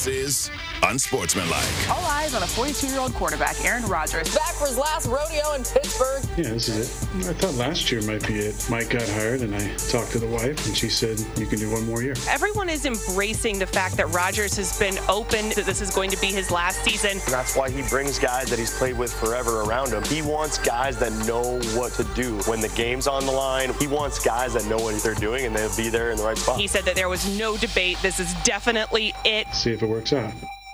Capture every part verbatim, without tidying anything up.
This is Unsportsmanlike. All eyes on a forty-two-year-old quarterback, Aaron Rodgers. Back for his last rodeo in Pittsburgh. Yeah, this is it. I thought last year might be it. Mike got hired, and I talked to the wife, and she said, you can do one more year. Everyone is embracing the fact that Rodgers has been open, that this is going to be his last season. And that's why he brings guys that he's played with forever around him. He wants guys that know what to do when the game's on the line. He wants guys that know what they're doing, and they'll be there in the right spot. He said that there was no debate. This is definitely it. See if it works out.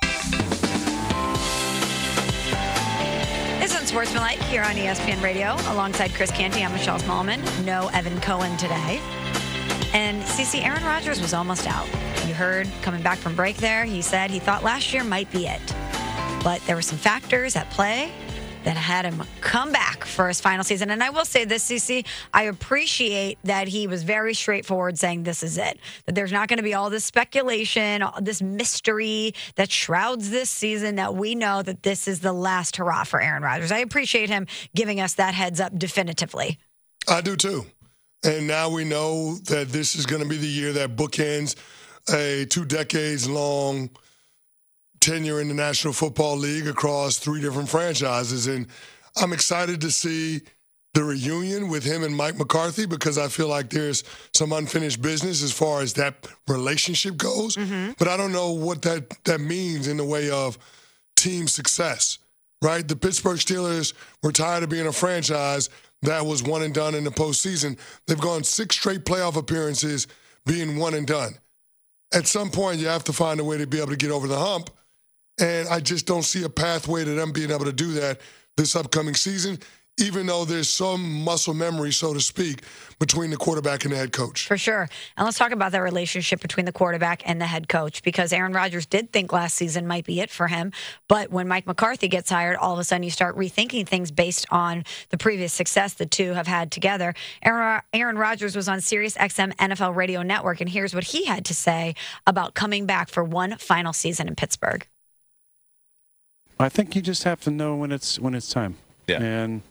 This is Unsportsmanlike here on E S P N Radio. Alongside Chris Canty, I'm Michelle Smallman. No Evan Cohen today. And Cece, Aaron Rodgers was almost out. You heard coming back from break there, he said he thought last year might be it. But there were some factors at play that had him come back for his final season. And I will say this, Cece, I appreciate that he was very straightforward saying this is it. That there's not going to be all this speculation, all this mystery that shrouds this season, that we know that this is the last hurrah for Aaron Rodgers. I appreciate him giving us that heads up definitively. I do too. And now we know that this is going to be the year that bookends a two decades long tenure in the National Football League across three different franchises. And I'm excited to see the reunion with him and Mike McCarthy, because I feel like there's some unfinished business as far as that relationship goes. Mm-hmm. But I don't know what that, that means in the way of team success, right? The Pittsburgh Steelers were tired of being a franchise that was one and done in the postseason. They've gone six straight playoff appearances being one and done. At some point, you have to find a way to be able to get over the hump. And I just don't see a pathway to them being able to do that this upcoming season, even though there's some muscle memory, so to speak, between the quarterback and the head coach. For sure. And let's talk about that relationship between the quarterback and the head coach, because Aaron Rodgers did think last season might be it for him. But when Mike McCarthy gets hired, all of a sudden you start rethinking things based on the previous success the two have had together. Aaron, Aaron Rodgers was on Sirius X M N F L Radio Network, and here's what he had to say about coming back for one final season in Pittsburgh. I think you just have to know when it's when it's time. Yeah. And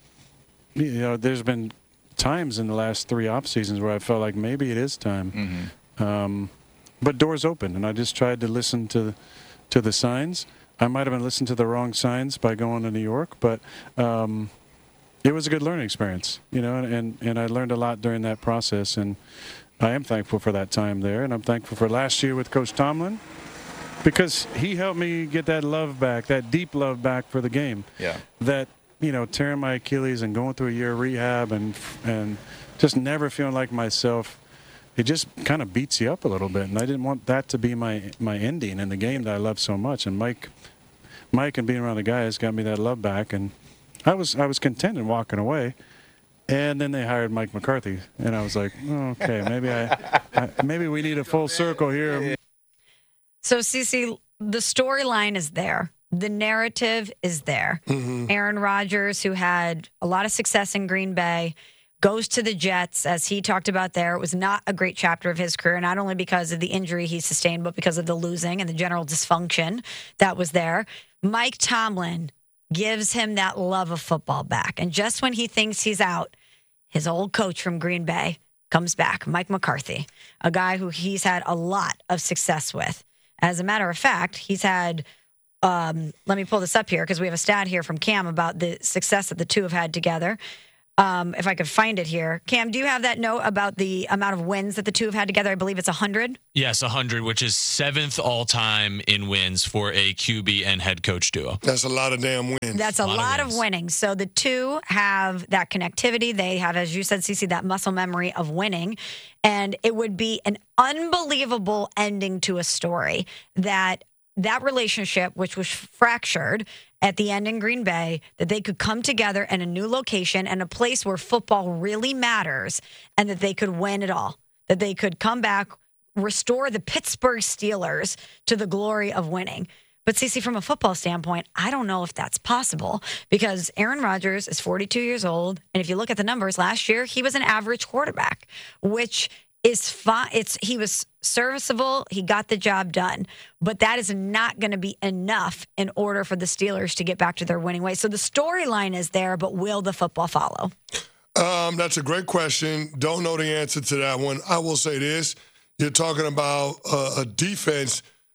you know, there's been times in the last three off seasons where I felt like maybe it is time. Mm-hmm. Um, but doors open, and I just tried to listen to to the signs. I might have been listening to the wrong signs by going to New York, but um, it was a good learning experience, you know, and, and I learned a lot during that process, and I am thankful for that time there, and I'm thankful for last year with Coach Tomlin, because he helped me get that love back, that deep love back for the game. Yeah. That, you know, tearing my Achilles and going through a year of rehab and and just never feeling like myself, it just kind of beats you up a little bit. And I didn't want that to be my my ending in the game that I love so much. And Mike, Mike and being around the guys got me that love back. And I was I was content in walking away. And then they hired Mike McCarthy, and I was like, oh, okay, maybe I, I maybe we need a full circle here. So, Cece, the storyline is there. The narrative is there. Mm-hmm. Aaron Rodgers, who had a lot of success in Green Bay, goes to the Jets. As he talked about there, it was not a great chapter of his career, not only because of the injury he sustained, but because of the losing and the general dysfunction that was there. Mike Tomlin gives him that love of football back. And just when he thinks he's out, his old coach from Green Bay comes back, Mike McCarthy, a guy who he's had a lot of success with. As a matter of fact, he's had, um, let me pull this up here because we have a stat here from Cam about the success that the two have had together. Um, if I could find it here. Cam, do you have that note about the amount of wins that the two have had together? I believe it's one hundred. Yes, one hundred, which is seventh all-time in wins for a Q B and head coach duo. That's a lot of damn wins. That's a, a lot, lot of, of winning. So the two have that connectivity. They have, as you said, Cece, that muscle memory of winning. And it would be an unbelievable ending to a story that that relationship, which was fractured at the end in Green Bay, that they could come together in a new location and a place where football really matters, and that they could win it all, that they could come back, restore the Pittsburgh Steelers to the glory of winning. But Cece, from a football standpoint, I don't know if that's possible, because Aaron Rodgers is forty-two years old. And if you look at the numbers last year, he was an average quarterback, which is fine. It's, he was serviceable. He got the job done, but that is not going to be enough in order for the Steelers to get back to their winning ways. So the storyline is there, but will the football follow? Um, that's a great question. Don't know the answer to that one. I will say this. You're talking about a, a defense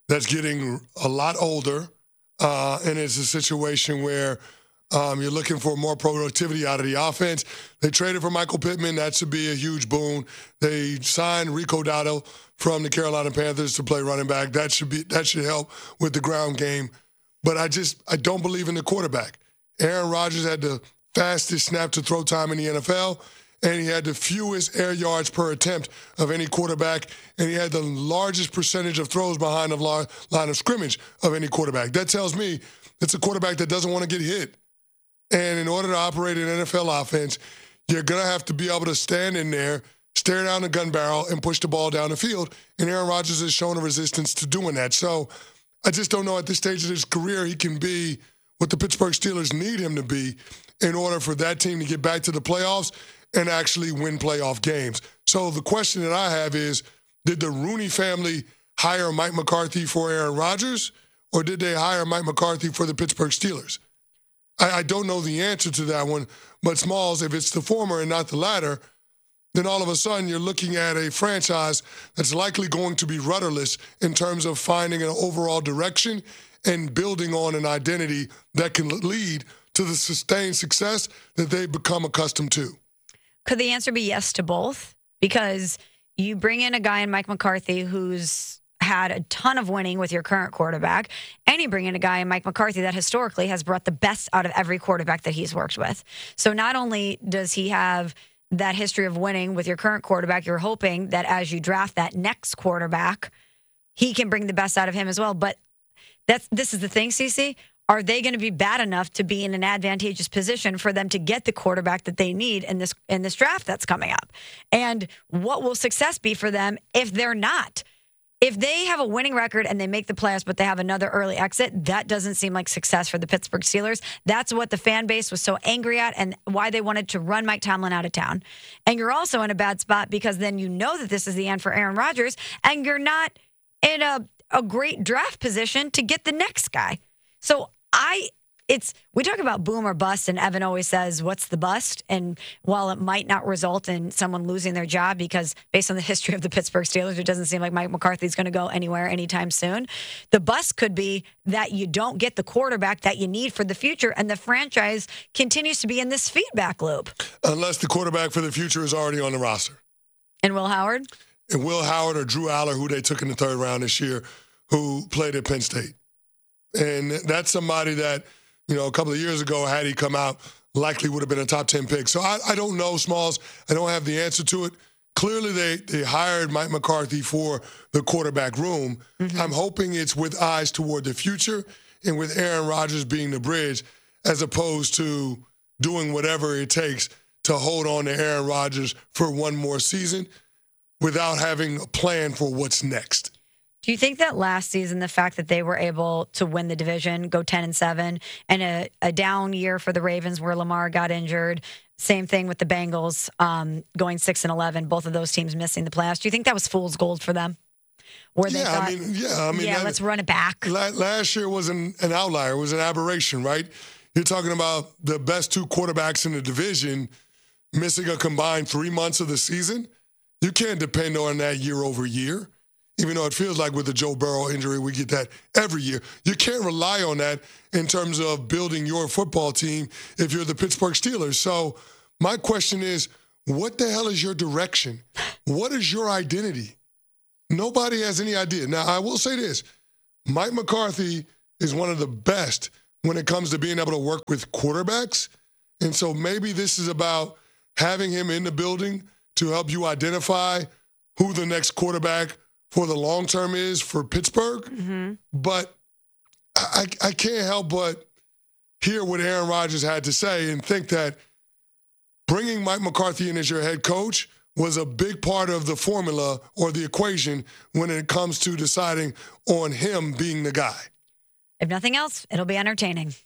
that's getting a lot older, uh, and it's a situation where um, you're looking for more productivity out of the offense. They traded for Michael Pittman. That should be a huge boon. They signed Rico Dowdle from the Carolina Panthers to play running back. That should be that should help with the ground game. But I just I don't believe in the quarterback. Aaron Rodgers had the fastest snap to throw time in the N F L, and he had the fewest air yards per attempt of any quarterback, and he had the largest percentage of throws behind the line of scrimmage of any quarterback. That tells me it's a quarterback that doesn't want to get hit. And in order to operate an N F L offense, you're going to have to be able to stand in there, stare down the gun barrel, and push the ball down the field. And Aaron Rodgers has shown a resistance to doing that. So I just don't know at this stage of his career he can be what the Pittsburgh Steelers need him to be in order for that team to get back to the playoffs and actually win playoff games. So the question that I have is, did the Rooney family hire Mike McCarthy for Aaron Rodgers, or did they hire Mike McCarthy for the Pittsburgh Steelers? I, I don't know the answer to that one, but Smalls, if it's the former and not the latter, then all of a sudden you're looking at a franchise that's likely going to be rudderless in terms of finding an overall direction and building on an identity that can lead to the sustained success that they've become accustomed to. Could the answer be yes to both? Because you bring in a guy in Mike McCarthy who's had a ton of winning with your current quarterback, and you bring in a guy in Mike McCarthy that historically has brought the best out of every quarterback that he's worked with. So not only does he have that history of winning with your current quarterback, you're hoping that as you draft that next quarterback, he can bring the best out of him as well. But that's this is the thing, Cece. Are they going to be bad enough to be in an advantageous position for them to get the quarterback that they need in this in this draft that's coming up? And what will success be for them if they're not? If they have a winning record and they make the playoffs, but they have another early exit, that doesn't seem like success for the Pittsburgh Steelers. That's what the fan base was so angry at and why they wanted to run Mike Tomlin out of town. And you're also in a bad spot because then you know that this is the end for Aaron Rodgers, and you're not in a, a great draft position to get the next guy. So I, it's, we talk about boom or bust, and Evan always says, what's the bust? And while it might not result in someone losing their job, because based on the history of the Pittsburgh Steelers, it doesn't seem like Mike McCarthy's going to go anywhere anytime soon. The bust could be that you don't get the quarterback that you need for the future, and the franchise continues to be in this feedback loop. Unless the quarterback for the future is already on the roster. And Will Howard? And Will Howard or Drew Aller, who they took in the third round this year, who played at Penn State. And that's somebody that, you know, a couple of years ago, had he come out, likely would have been a top ten pick. So I, I don't know, Smalls. I don't have the answer to it. Clearly, they, they hired Mike McCarthy for the quarterback room. Mm-hmm. I'm hoping it's with eyes toward the future and with Aaron Rodgers being the bridge, as opposed to doing whatever it takes to hold on to Aaron Rodgers for one more season without having a plan for what's next. Do you think that last season, the fact that they were able to win the division, go ten and seven, and a, a down year for the Ravens where Lamar got injured, same thing with the Bengals um, going six and eleven, both of those teams missing the playoffs. Do you think that was fool's gold for them? Where they yeah, thought, I mean, yeah, I mean, yeah, that, let's run it back. Last year was an, an outlier. It was an aberration, right? You're talking about the best two quarterbacks in the division missing a combined three months of the season. You can't depend on that year over year. Even though it feels like with the Joe Burrow injury, we get that every year. You can't rely on that in terms of building your football team if you're the Pittsburgh Steelers. So my question is, what the hell is your direction? What is your identity? Nobody has any idea. Now, I will say this. Mike McCarthy is one of the best when it comes to being able to work with quarterbacks. And so maybe this is about having him in the building to help you identify who the next quarterback for the long term is for Pittsburgh. Mm-hmm. But I, I can't help but hear what Aaron Rodgers had to say and think that bringing Mike McCarthy in as your head coach was a big part of the formula or the equation when it comes to deciding on him being the guy. If nothing else, it'll be entertaining.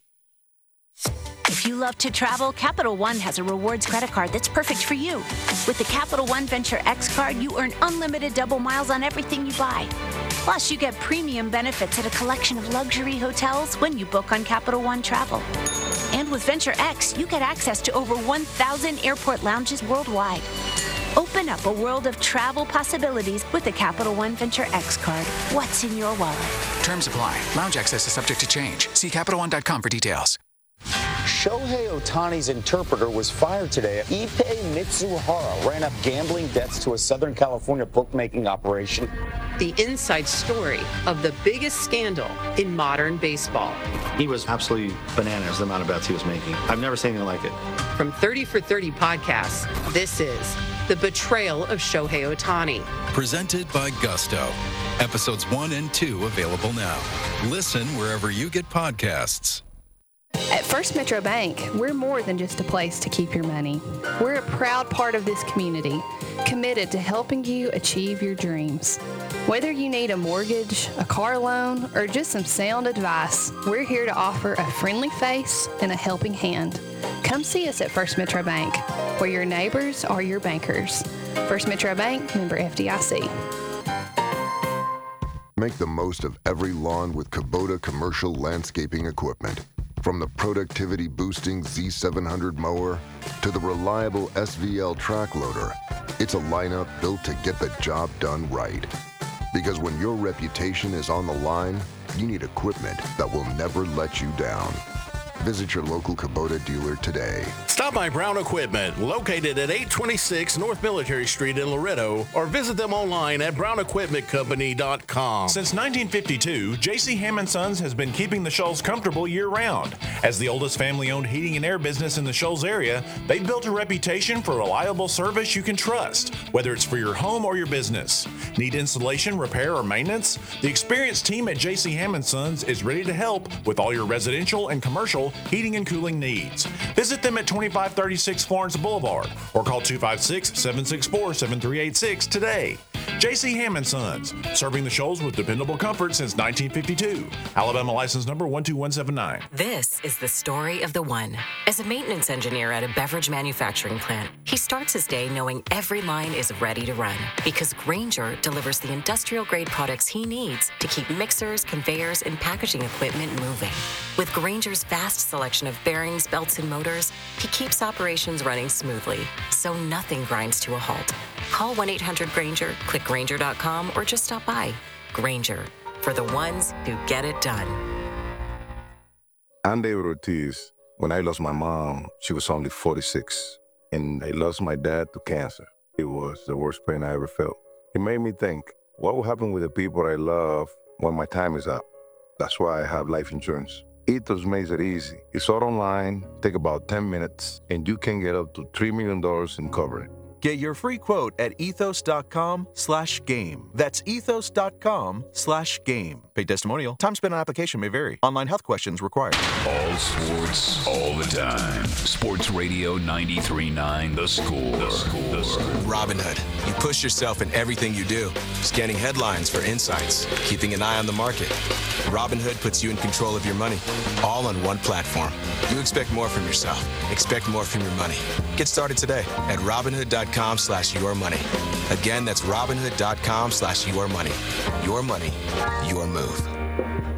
If you love to travel, Capital One has a rewards credit card that's perfect for you. With the Capital One Venture X card, you earn unlimited double miles on everything you buy. Plus, you get premium benefits at a collection of luxury hotels when you book on Capital One Travel. And with Venture X, you get access to over one thousand airport lounges worldwide. Open up a world of travel possibilities with the Capital One Venture X card. What's in your wallet? Terms apply. Lounge access is subject to change. See Capital One dot com for details. Shohei Ohtani's interpreter was fired today. Ippei Mitsuhara ran up gambling debts to a Southern California bookmaking operation. The inside story of the biggest scandal in modern baseball. He was absolutely bananas, the amount of bets he was making. I've never seen anything like it. From thirty for thirty podcasts, this is The Betrayal of Shohei Ohtani. Presented by Gusto. Episodes one and two available now. Listen wherever you get podcasts. At First Metro Bank, we're more than just a place to keep your money. We're a proud part of this community, committed to helping you achieve your dreams. Whether you need a mortgage, a car loan, or just some sound advice, we're here to offer a friendly face and a helping hand. Come see us at First Metro Bank, where your neighbors are your bankers. First Metro Bank, member F D I C. Make the most of every lawn with Kubota commercial landscaping equipment. From the productivity-boosting Z seven hundred mower to the reliable S V L track loader, it's a lineup built to get the job done right. Because when your reputation is on the line, you need equipment that will never let you down. Visit your local Kubota dealer today. Stop by Brown Equipment, located at eight twenty-six North Military Street in Loretto, or visit them online at brown equipment company dot com. Since nineteen fifty-two, J C Hamm and Sons has been keeping the Shoals comfortable year-round. As the oldest family-owned heating and air business in the Shoals area, they've built a reputation for reliable service you can trust, whether it's for your home or your business. Need installation, repair, or maintenance? The experienced team at J C Hamm and Sons is ready to help with all your residential and commercial heating and cooling needs. Visit them at twenty-five thirty-six Florence Boulevard or call two five six, seven six four, seven three eight six today. J C Hamm and Sons, serving the Shoals with dependable comfort since nineteen fifty-two. Alabama license number one two one seven nine. This is the story of the one. As a maintenance engineer at a beverage manufacturing plant, he starts his day knowing every line is ready to run because Grainger delivers the industrial-grade products he needs to keep mixers, conveyors, and packaging equipment moving. With Grainger's vast selection of bearings, belts, and motors, he keeps operations running smoothly, so nothing grinds to a halt. Call one eight hundred Grainger, click Grainger dot com, or just stop by. Grainger, for the ones who get it done. I'm David Ortiz. When I lost my mom, she was only forty-six, and I lost my dad to cancer. It was the worst pain I ever felt. It made me think, what will happen with the people I love when my time is up? That's why I have life insurance. Ethos makes it easy. It's all online, take about ten minutes, and you can get up to three million dollars in coverage. Get your free quote at ethos dot com slash game. That's ethos dot com slash game. Paid testimonial. Time spent on application may vary. Online health questions required. All sports, all the time. Sports Radio ninety-three point nine, The Score. The Score. The Score. Robinhood. You push yourself in everything you do. Scanning headlines for insights. Keeping an eye on the market. Robinhood puts you in control of your money. All on one platform. You expect more from yourself. Expect more from your money. Get started today at Robinhood dot com slash your money. Again, that's Robinhood dot com slash your money. Your money, your move.